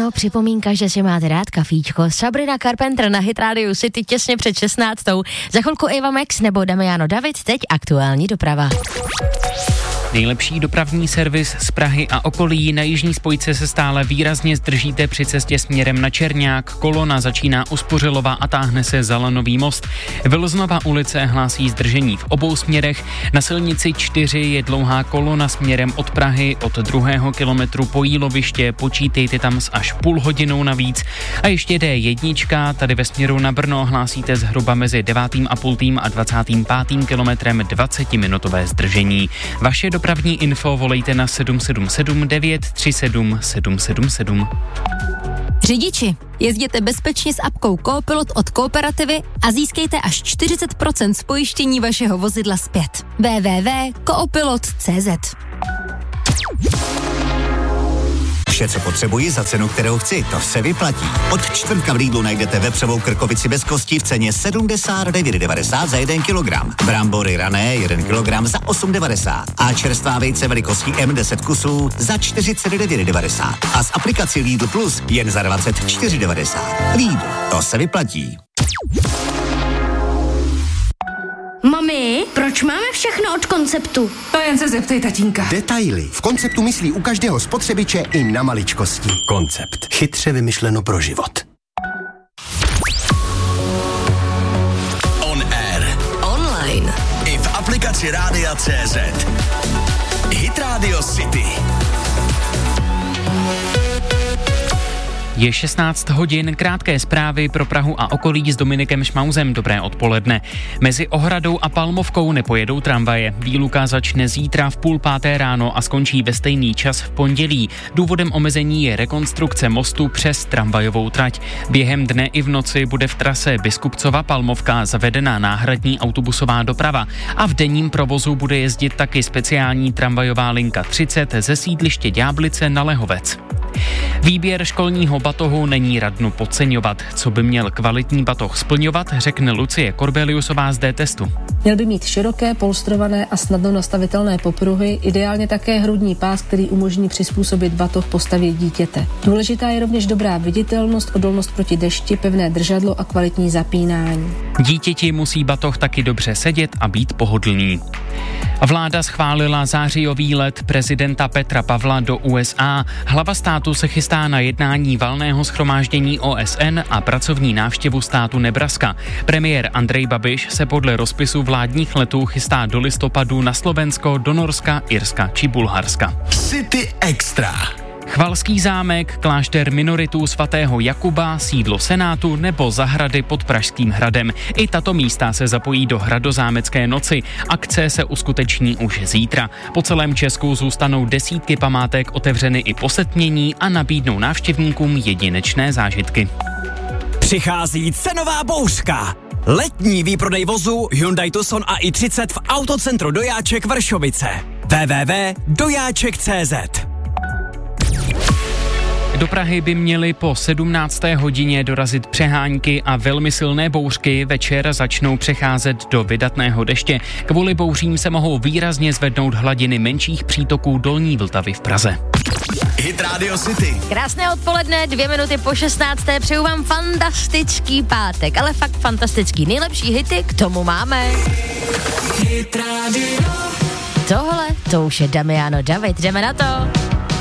ráno, připomínka, že si máte rád kafíčko. Sabrina Carpenter na Hit Radio City těsně před 16. Za chvilku Eva Max nebo Damiano David, teď aktuální doprava. Nejlepší dopravní servis z Prahy a okolí. Na jižní spojce se stále výrazně zdržíte při cestě směrem na Čerňák. Kolona začíná u Spořilova a táhne se za Lanový most. Vilznova ulice hlásí zdržení v obou směrech. Na silnici 4 je dlouhá kolona směrem od Prahy od 2. kilometru po Jíloviště. Počítejte tam s až půl hodinou navíc. A ještě D1, tady ve směru na Brno hlásíte zhruba mezi 9,5 a 25. kilometrem 20-minutové zdržení. Vaše dopravní info volejte na 777 937 777. Řidiči, jezděte bezpečně s apkou Coopilot od Kooperativy a získejte až 40% z pojištění vašeho vozidla zpět. www.coopilot.cz. Vše, co potřebuji za cenu, kterou chci, to se vyplatí. Od čtvrtka v Lidlu najdete vepřovou krkovici bez kosti v ceně 79,90 za 1 kilogram. Brambory rané 1 kilogram za 8,90 a čerstvá vejce velikostí M10 kusů za 49,90 a s aplikací Lidl Plus jen za 24,90. Lidl, to se vyplatí. Mami, proč máme všechno od Konceptu? To jen se zeptej tatínka. Detaily. V Konceptu myslí u každého spotřebiče i na maličkosti. Koncept. Chytře vymyšleno pro život. On air. Online. I v aplikaci Rádia CZ. Hit Radio City. Je 16 hodin, krátké zprávy pro Prahu a okolí s Dominikem Šmauzem. Dobré odpoledne. Mezi Ohradou a Palmovkou nepojedou tramvaje. Výluka začne zítra v 4:30 ráno a skončí ve stejný čas v pondělí. Důvodem omezení je rekonstrukce mostu přes tramvajovou trať. Během dne i v noci bude v trase Biskupcova-Palmovka zavedena náhradní autobusová doprava a v denním provozu bude jezdit taky speciální tramvajová linka 30 ze sídliště Ďáblice na Lehovec. Výběr školního batohu není radno podceňovat. Co by měl kvalitní batoh splňovat, řekne Lucie Korbeliusová z D-testu. Měl by mít široké, polstrované a snadno nastavitelné popruhy, ideálně také hrudní pás, který umožní přizpůsobit batoh postavě dítěte. Důležitá je rovněž dobrá viditelnost, odolnost proti dešti, pevné držadlo a kvalitní zapínání. Dítěti musí batoh taky dobře sedět a být pohodlný. Vláda schválila zářijový let prezidenta Petra Pavla do USA. Hlava státu se chystá na jednání valného shromáždění OSN a pracovní návštěvu státu Nebraska. Premiér Andrej Babiš se podle rozpisu vládních letů chystá do listopadu na Slovensko, do Norska, Irska či Bulharska. City Extra. Chvalský zámek, klášter minoritů svatého Jakuba, sídlo Senátu nebo zahrady pod Pražským hradem. I tato místa se zapojí do Hradozámecké noci. Akce se uskuteční už zítra. Po celém Česku zůstanou desítky památek otevřeny i po setmění a nabídnou návštěvníkům jedinečné zážitky. Přichází cenová bouřka. Letní výprodej vozu Hyundai Tucson a i30 v Autocentru Dojáček Vršovice. www.dojáček.cz. Do Prahy by měly po 17. hodině dorazit přehánky a velmi silné bouřky. Večer začnou přecházet do vydatného deště. Kvůli bouřím se mohou výrazně zvednout hladiny menších přítoků Dolní Vltavy v Praze. Hit Radio City. Krásné odpoledne, 2 minuty po 16. Přeju vám fantastický pátek, ale fakt fantastický. Nejlepší hity k tomu máme. Hit Radio. Tohle, to už je Damiano David, jdeme na to.